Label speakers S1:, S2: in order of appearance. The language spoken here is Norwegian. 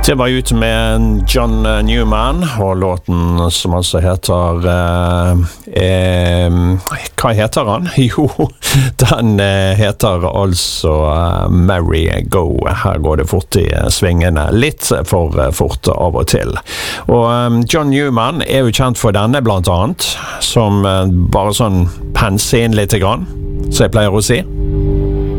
S1: Det var ut med John Newman og låten som altså heter hva heter han? Jo, den heter altså Merry Go. Her går det fort i svingene, litt for fort av og til. Og John Newman jo kjent for denne blant annet, som bare sånn pense inn litt grann, så jeg pleier å si.